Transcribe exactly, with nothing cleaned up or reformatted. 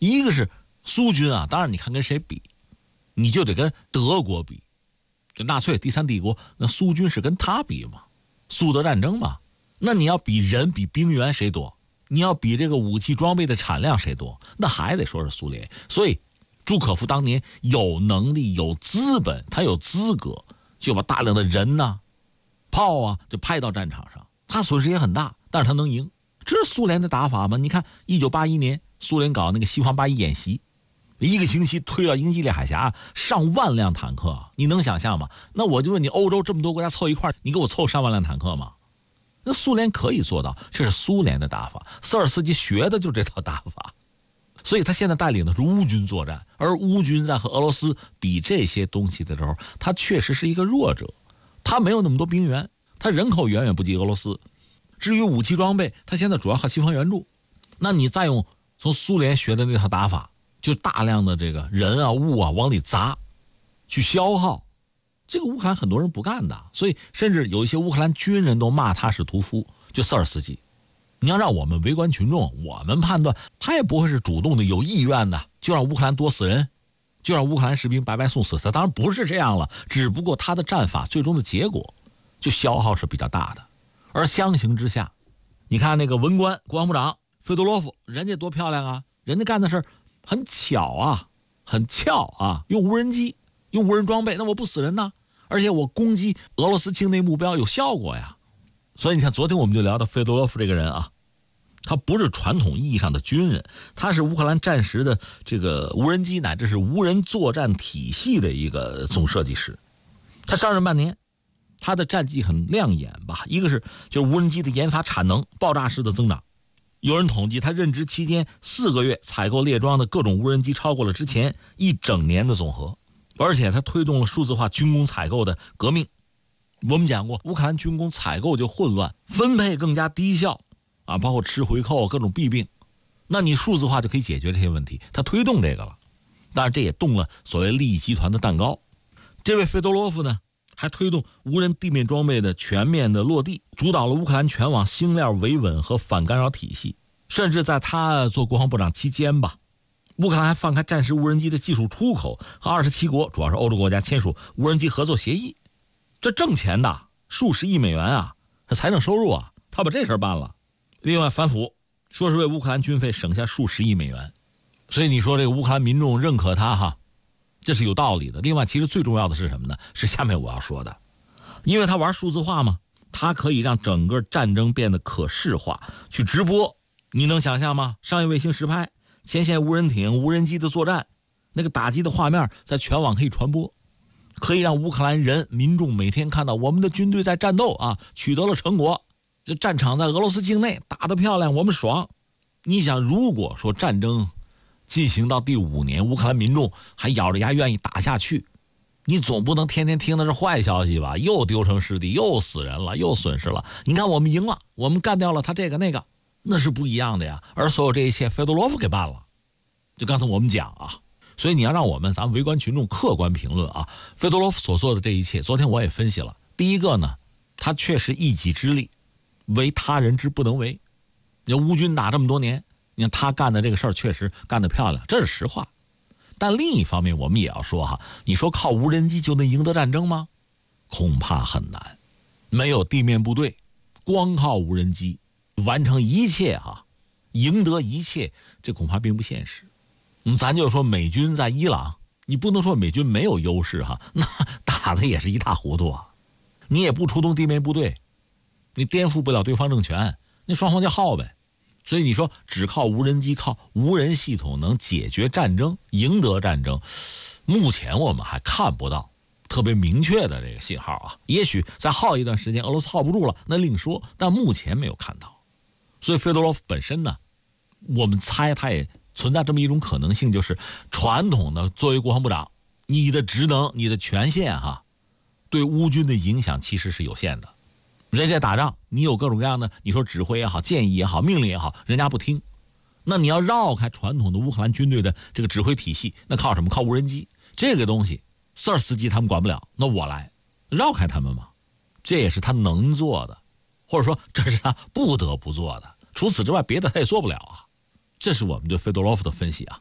一个是苏军啊，当然你看跟谁比，你就得跟德国比，就纳粹第三帝国，那苏军是跟他比嘛，苏德战争嘛。那你要比人比兵员谁多？你要比这个武器装备的产量谁多？那还得说是苏联。所以朱可夫当年有能力有资本，他有资格就把大量的人呐、啊、炮啊就派到战场上，他损失也很大，但是他能赢。这是苏联的打法吗？你看一九八一年苏联搞那个西方八一演习，一个星期推到英吉利海峡上万辆坦克，你能想象吗？那我就问你，欧洲这么多国家凑一块，你给我凑上万辆坦克吗？那苏联可以做到，这是苏联的打法，瑟尔斯基学的就是这套打法。所以他现在带领的是乌军作战，而乌军在和俄罗斯比这些东西的时候，他确实是一个弱者，他没有那么多兵员，他人口远远不及俄罗斯。至于武器装备，他现在主要靠西方援助。那你再用从苏联学的那套打法，就大量的这个人啊物啊往里砸，去消耗，这个乌克兰很多人不干的，所以甚至有一些乌克兰军人都骂他是屠夫，就瑟尔斯基。你要让我们围观群众，我们判断他也不会是主动的有意愿的，就让乌克兰多死人，就让乌克兰士兵白白送死。他当然不是这样了，只不过他的战法最终的结果就消耗是比较大的。而相形之下，你看那个文官国防部长费多洛夫，人家多漂亮啊，人家干的事很巧啊，很俏啊，用无人机，用无人装备，那我不死人呢，而且我攻击俄罗斯境内目标有效果呀。所以你看，昨天我们就聊到费多洛夫这个人啊，他不是传统意义上的军人，他是乌克兰战时的这个无人机乃至是无人作战体系的一个总设计师。他上任半年，他的战绩很亮眼吧，一个是就是无人机的研发产能爆炸式的增长。有人统计，他任职期间四个月采购列装的各种无人机超过了之前一整年的总和，而且他推动了数字化军工采购的革命。我们讲过，乌克兰军工采购就混乱，分配更加低效啊，包括吃回扣各种弊病。那你数字化就可以解决这些问题，他推动这个了。当然这也动了所谓利益集团的蛋糕。这位费多洛夫呢，还推动无人地面装备的全面的落地，主导了乌克兰全网星链维稳和反干扰体系。甚至在他做国防部长期间吧，乌克兰还放开战时无人机的技术出口，和二十七国主要是欧洲国家签署无人机合作协议。这挣钱的数十亿美元啊，财政收入啊，他把这事办了。另外反腐说是为乌克兰军费省下数十亿美元，所以你说这个乌克兰民众认可他哈，这是有道理的。另外其实最重要的是什么呢？是下面我要说的，因为他玩数字化嘛，他可以让整个战争变得可视化，去直播。你能想象吗？商业卫星实拍，前线无人艇无人机的作战，那个打击的画面在全网可以传播，可以让乌克兰人民众每天看到我们的军队在战斗啊，取得了成果，这战场在俄罗斯境内打得漂亮，我们爽。你想，如果说战争进行到第五年，乌克兰民众还咬着牙愿意打下去，你总不能天天听的是坏消息吧？又丢成尸体，又死人了，又损失了。你看我们赢了，我们干掉了他这个那个，那是不一样的呀。而所有这一切费多洛夫给办了，就刚才我们讲啊，所以你要让我们咱们围观群众客观评论啊，费多洛夫所做的这一切，昨天我也分析了。第一个呢，他确实一己之力为他人之不能为。你乌军打这么多年，你看他干的这个事儿确实干得漂亮，这是实话。但另一方面我们也要说哈，你说靠无人机就能赢得战争吗？恐怕很难。没有地面部队，光靠无人机完成一切哈，赢得一切，这恐怕并不现实。嗯，咱就说美军在伊朗，你不能说美军没有优势哈，那打的也是一塌糊涂啊。你也不出动地面部队，你颠覆不了对方政权，那双方就耗呗。所以你说只靠无人机，靠无人系统能解决战争、赢得战争，目前我们还看不到特别明确的这个信号啊。也许再耗一段时间，俄罗斯耗不住了，那另说，但目前没有看到。所以费多洛夫本身呢，我们猜他也存在这么一种可能性，就是传统的作为国防部长，你的职能、你的权限哈，对乌军的影响其实是有限的。人家打仗，你有各种各样的，你说指挥也好，建议也好，命令也好，人家不听。那你要绕开传统的乌克兰军队的这个指挥体系，那靠什么？靠无人机。这个东西瑟尔斯基他们管不了，那我来绕开他们嘛。这也是他能做的，或者说这是他不得不做的。除此之外，别的他也做不了啊。这是我们对费多洛夫的分析啊。